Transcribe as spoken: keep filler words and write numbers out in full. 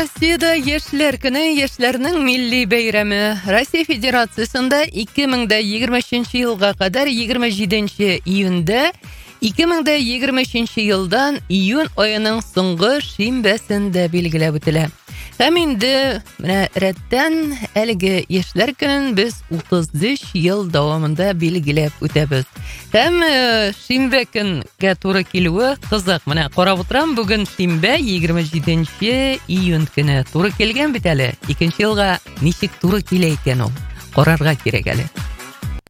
Россияда яшьләр көне, яшьләрнең милли бәйрәме. Россия Федерациясында ике мең егерме өченче елга кадәр егерме җиденче июньдә ике мең егерме өченче елдан июнь аеның соңгы шимбәсендә билгеләп үтелә. Һәм инде менә рәттән әлеге яшьләр көнен без утыз өч ел дәвамында билгеләп үтәбез. Һәм шимбә көнгә туры килүе кызык. Менә карап утырам, бүген шимбә егерме җиденче июнь көне туры килгән бит әле. Икенче елга ничек туры килә икән ул? Карарга кирәк әле.